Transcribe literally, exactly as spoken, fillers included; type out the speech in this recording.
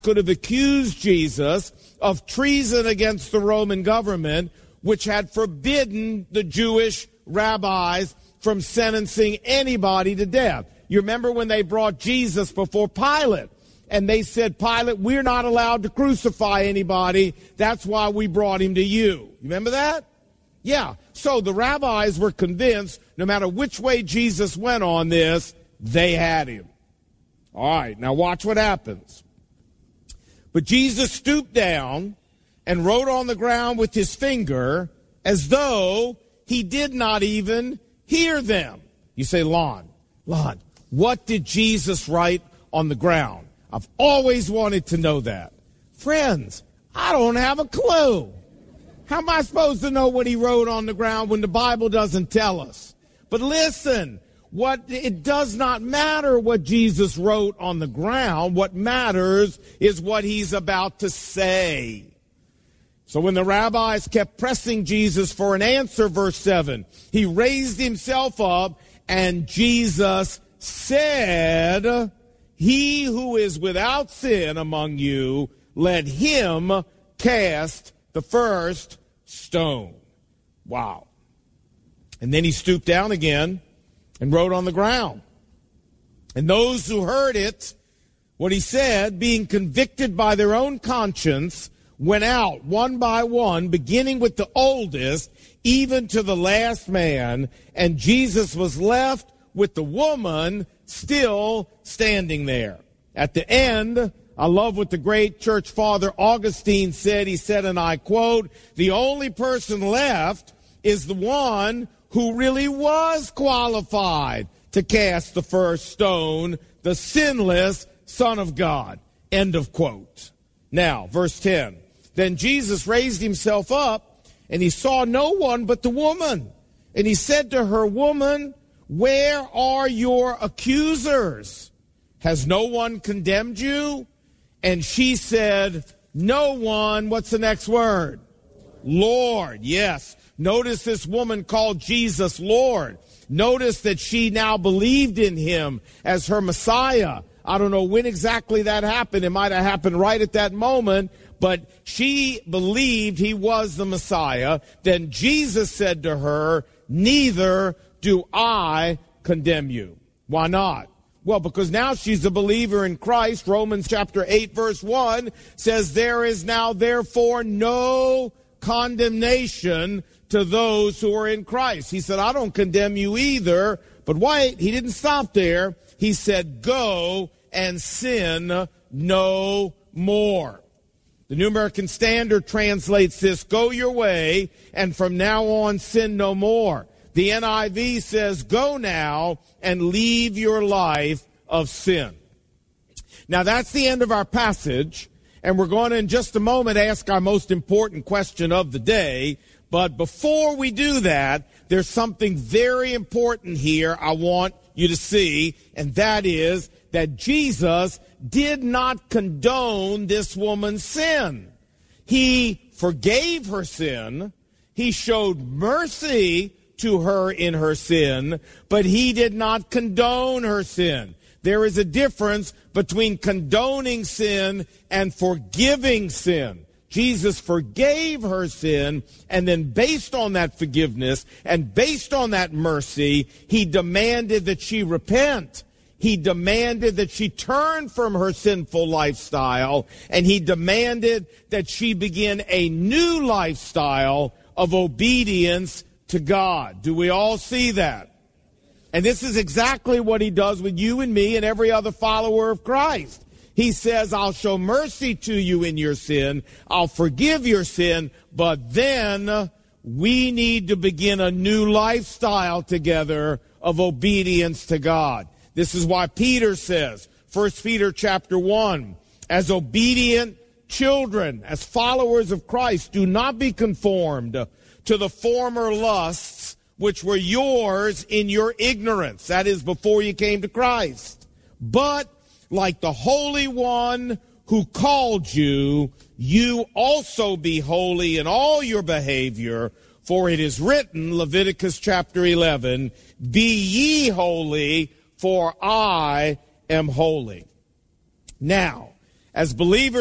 could have accused Jesus of treason against the Roman government, which had forbidden the Jewish rabbis from sentencing anybody to death. You remember when they brought Jesus before Pilate, and they said, Pilate, we're not allowed to crucify anybody. That's why we brought him to you. You remember that? Yeah. So the rabbis were convinced no matter which way Jesus went on this, they had him. All right, now watch what happens. But Jesus stooped down and wrote on the ground with his finger as though he did not even hear them. You say, Lon, Lon, what did Jesus write on the ground? I've always wanted to know that. Friends, I don't have a clue. How am I supposed to know what he wrote on the ground when the Bible doesn't tell us? But listen, what it does not matter what Jesus wrote on the ground. What matters is what he's about to say. So when the rabbis kept pressing Jesus for an answer, verse seven, he raised himself up and Jesus said, he who is without sin among you, let him cast the first stone. Wow. And then he stooped down again and wrote on the ground. And those who heard it, what he said, being convicted by their own conscience, went out one by one, beginning with the oldest, even to the last man. And Jesus was left with the woman still standing there. At the end, I love what the great church father Augustine said. He said, and I quote, the only person left is the one who really was qualified to cast the first stone, the sinless Son of God. End of quote. Now, verse ten. Then Jesus raised himself up, and he saw no one but the woman. And he said to her, woman, where are your accusers? Has no one condemned you? And she said, no one. What's the next word? Lord. Yes. Notice this woman called Jesus Lord. Notice that she now believed in him as her Messiah. I don't know when exactly that happened. It might have happened right at that moment, but she believed he was the Messiah. Then Jesus said to her, neither do I condemn you. Why not? Well, because now she's a believer in Christ. Romans chapter eight, verse one says, there is now therefore no condemnation to those who are in Christ. He said, I don't condemn you either. But wait, he didn't stop there. He said, go and sin no more. The New American Standard translates this, go your way, and from now on sin no more. The N I V says, go now and leave your life of sin. Now that's the end of our passage, and we're going to in just a moment ask our most important question of the day. But before we do that, there's something very important here I want you to see, and that is that Jesus did not condone this woman's sin. He forgave her sin. He showed mercy to her in her sin, but he did not condone her sin. There is a difference between condoning sin and forgiving sin. Jesus forgave her sin, and then based on that forgiveness and based on that mercy, he demanded that she repent. He demanded that she turn from her sinful lifestyle, and he demanded that she begin a new lifestyle of obedience to God. Do we all see that? And this is exactly what he does with you and me and every other follower of Christ. He says, I'll show mercy to you in your sin. I'll forgive your sin. But then we need to begin a new lifestyle together of obedience to God. This is why Peter says, First Peter chapter one, as obedient children, as followers of Christ, do not be conformed to the former lusts which were yours in your ignorance. That is, before you came to Christ. But like the Holy One who called you, you also be holy in all your behavior. For it is written, Leviticus chapter eleven, be ye holy, for I am holy. Now, As believers,